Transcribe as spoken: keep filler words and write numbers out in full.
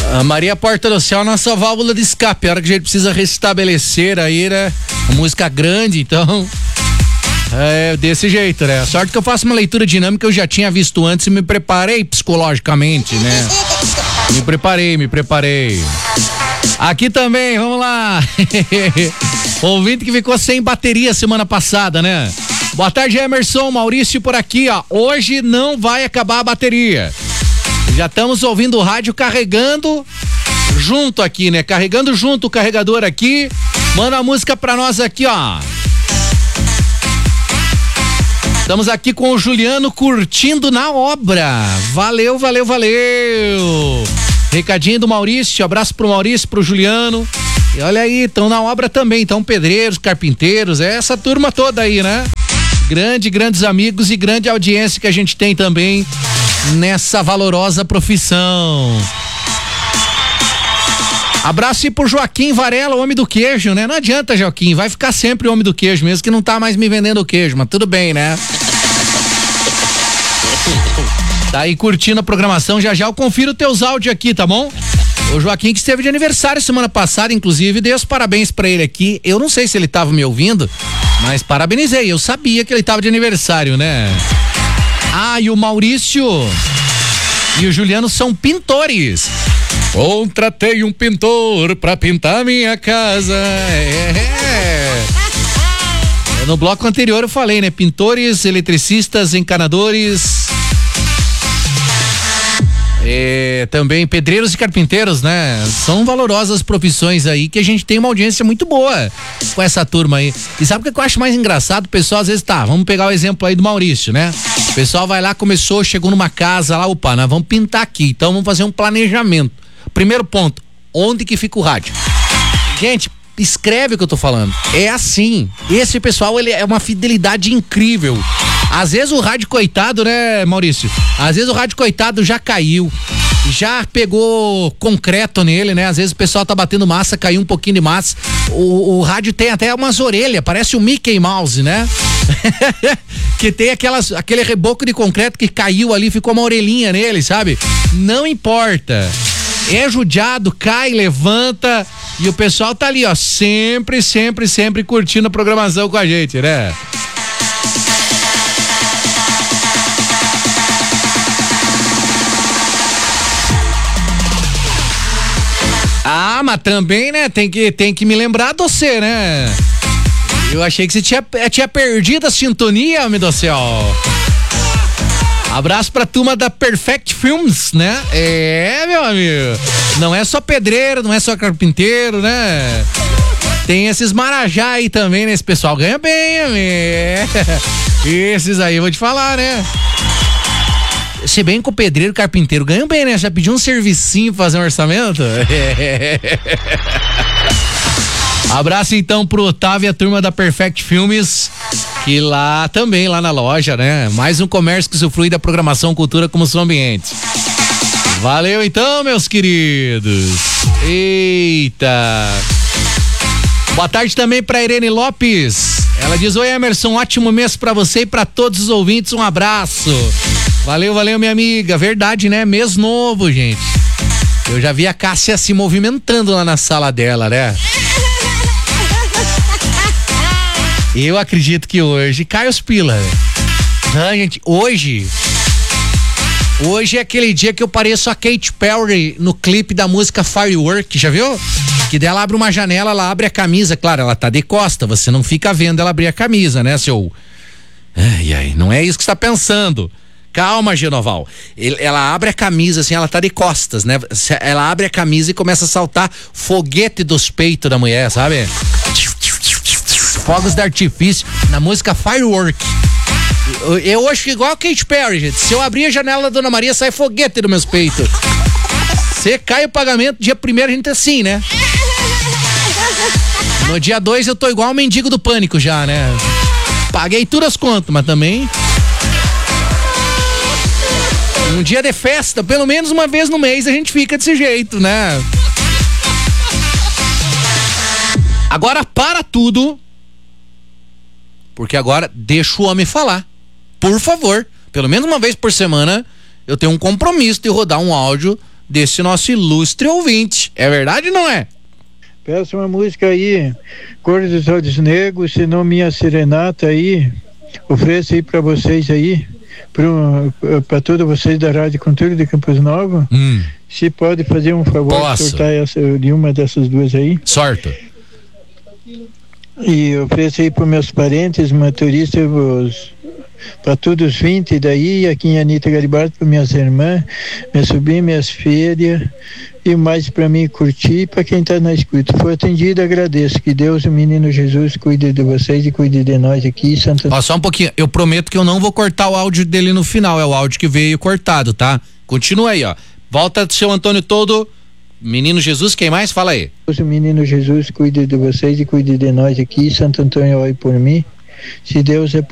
A Maria Porta do Céu, nossa válvula de escape. A hora que a gente precisa restabelecer aí, né? Uma música grande, então. É desse jeito, né? Sorte que eu faço uma leitura dinâmica, eu já tinha visto antes e me preparei psicologicamente, né? Me preparei, me preparei. Aqui também, vamos lá. Ouvinte que ficou sem bateria semana passada, né? Boa tarde, Emerson, Maurício por aqui, ó. Hoje não vai acabar a bateria. Já estamos ouvindo o rádio carregando junto aqui, né? Carregando junto o carregador aqui. Manda a música pra nós aqui, ó. Estamos aqui com o Juliano curtindo na obra. Valeu, valeu, valeu. Recadinho do Maurício, abraço pro Maurício, pro Juliano. E olha aí, estão na obra também, estão pedreiros, carpinteiros, é essa turma toda aí, né? Grande, grandes amigos e grande audiência que a gente tem também nessa valorosa profissão. Abraço aí pro Joaquim Varela, o homem do queijo, né? Não adianta, Joaquim, vai ficar sempre o homem do queijo, mesmo que não tá mais me vendendo o queijo, mas tudo bem, né? Tá aí curtindo a programação, já já eu confiro teus áudios aqui, tá bom? O Joaquim que esteve de aniversário semana passada, inclusive, dei os parabéns pra ele aqui. Eu não sei se ele tava me ouvindo, mas parabenizei, eu sabia que ele tava de aniversário, né? Ah, e o Maurício e o Juliano são pintores. Contratei um pintor pra pintar minha casa. É. No bloco anterior eu falei, né? Pintores, eletricistas, encanadores. É, também pedreiros e carpinteiros, né? São valorosas profissões aí que a gente tem uma audiência muito boa com essa turma aí. E sabe o que eu acho mais engraçado? O pessoal às vezes tá, vamos pegar o exemplo aí do Maurício, né? O pessoal vai lá, começou, chegou numa casa lá, opa, nós vamos pintar aqui, então vamos fazer um planejamento. Primeiro ponto, onde que fica o rádio? Gente, escreve o que eu tô falando. É assim, esse pessoal, ele é uma fidelidade incrível. Às vezes o rádio coitado, né, Maurício? Às vezes o rádio coitado já caiu, já pegou concreto nele, né? Às vezes o pessoal tá batendo massa, caiu um pouquinho de massa. O, o rádio tem até umas orelhas, parece o Mickey Mouse, né? Que tem aquelas, aquele reboco de concreto que caiu ali, ficou uma orelhinha nele, sabe? Não importa. É judiado, cai, levanta e o pessoal tá ali, ó, sempre, sempre, sempre curtindo a programação com a gente, né? Ah, mas também, né, tem que, tem que me lembrar de você, né? Eu achei que você tinha, tinha perdido a sintonia, meu Deus do céu. Abraço pra turma da Perfect Films, né? É, meu amigo. Não é só pedreiro, não é só carpinteiro, né? Tem esses marajá aí também, né? Esse pessoal ganha bem, amigo. Esses aí, eu vou te falar, né? Se bem que o pedreiro e o carpinteiro ganham bem, né? Já pediu um servicinho pra fazer um orçamento? Abraço então pro Otávio e a turma da Perfect Filmes, que lá também, lá na loja, né? Mais um comércio que usufrui da programação Cultura como seu ambiente. Valeu então, meus queridos. Eita. Boa tarde também pra Irene Lopes. Ela diz: oi, Emerson, ótimo mês pra você e pra todos os ouvintes, um abraço. Valeu, valeu, minha amiga. Verdade, né? Mês novo, gente. Eu já vi a Cássia se movimentando lá na sala dela, né? Eu acredito que hoje cai os pila. Não, gente, hoje Hoje é aquele dia que eu pareço a Katy Perry no clipe da música Firework, já viu? Que dela abre uma janela, ela abre a camisa, claro, ela tá de costa, você não fica vendo ela abrir a camisa, né, seu... Ai, ai, não é isso que você tá pensando. Calma, Genoval. Ela abre a camisa, assim, ela tá de costas, né? Ela abre a camisa e começa a saltar foguete dos peitos da mulher, sabe? Fogos de artifício na música Firework. Eu, eu acho igual a Katy Perry, gente. Se eu abrir a janela da Dona Maria, sai foguete dos meus peitos. Você cai o pagamento, dia primeiro a gente é assim, né? No dia dois eu tô igual o mendigo do Pânico já, né? Paguei tudo as contas, mas também... Um dia de festa, pelo menos uma vez no mês a gente fica desse jeito, né? Agora para tudo, porque agora deixa o homem falar. Por favor, pelo menos uma vez por semana eu tenho um compromisso de rodar um áudio desse nosso ilustre ouvinte. É verdade ou não é? Peço uma música aí, Cor dos Olhos Negros, se não Minha Serenata aí, ofereço aí pra vocês aí, para todos vocês da Rádio Cultura de Campos Novos. Hum. Se pode fazer um favor Posso. de sortar essa, de uma dessas duas aí. Sorto. E ofereço aí para meus parentes, motoristas, para todos os vinte daí, aqui em Anitta Garibaldi, para minhas irmãs, minha sobrinha, minhas filhas, e mais para mim curtir, para quem está na escuta. Foi atendido, agradeço. Que Deus, o menino Jesus, cuide de vocês e cuide de nós aqui, Santa. Ó, só um pouquinho, eu prometo que eu não vou cortar o áudio dele no final, é o áudio que veio cortado, tá? Continua aí, ó. Volta do seu Antônio todo. Menino Jesus, quem mais? Fala aí. O menino Jesus cuide de vocês e cuide de nós aqui. Santo Antônio, ore por mim. Se Deus é